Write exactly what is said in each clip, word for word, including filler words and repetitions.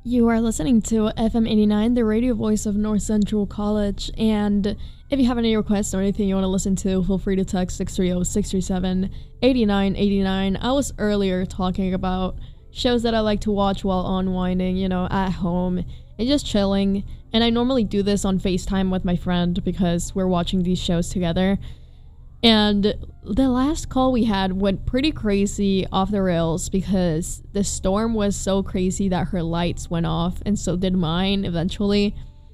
You are listening to F M eighty-nine, the radio voice of North Central College, and if you have any requests or anything you want to listen to, feel free to text six three zero, six three seven, eight nine eight nine. I was earlier talking about shows that I like to watch while unwinding, you know, at home, and just chilling, and I normally do this on FaceTime with my friend because we're watching these shows together. And the last call we had went pretty crazy off the rails because the storm was so crazy that her lights went off, and so did mine eventually.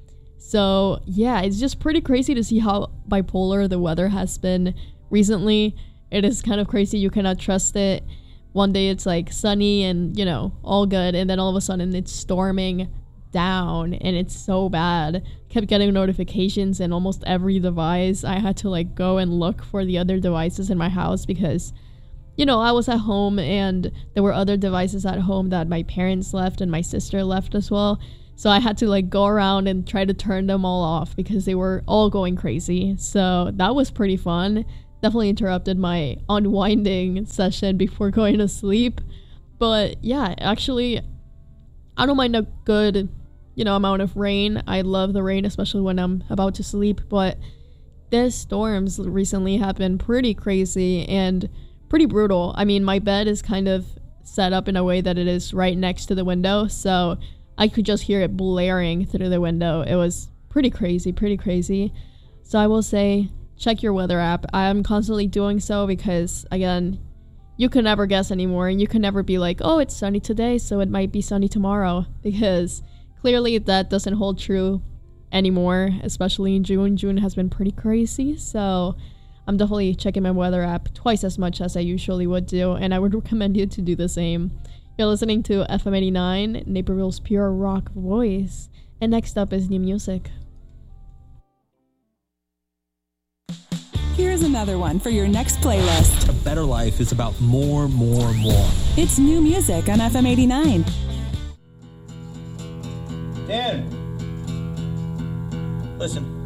So yeah, it's just pretty crazy to see how bipolar the weather has been recently. It is kind of crazy. You cannot trust it. One day it's like sunny and, you know, all good, and then all of a sudden it's storming down, and it's so bad. Kept getting notifications, and almost every device I had to like go and look for the other devices in my house because, you know, I was at home and there were other devices at home that my parents left and my sister left as well. So I had to like go around and try to turn them all off because they were all going crazy. So that was pretty fun. Definitely interrupted my unwinding session before going to sleep. But yeah, actually, I don't mind a good, you know, amount of rain. I love the rain, especially when I'm about to sleep. But these storms recently have been pretty crazy and pretty brutal. I mean, my bed is kind of set up in a way that it is right next to the window, so I could just hear it blaring through the window. It was pretty crazy, pretty crazy. So I will say, check your weather app. I am constantly doing so because, again, you can never guess anymore, and you can never be like, oh, it's sunny today, so it might be sunny tomorrow, because clearly that doesn't hold true anymore, especially in June. June has been pretty crazy, so I'm definitely checking my weather app twice as much as I usually would do, and I would recommend you to do the same. You're listening to F M eighty-nine, Naperville's pure rock voice, and next up is new music. Here's another one for your next playlist. A better life is about more, more, more. It's new music on F M eighty-nine. Dan, listen.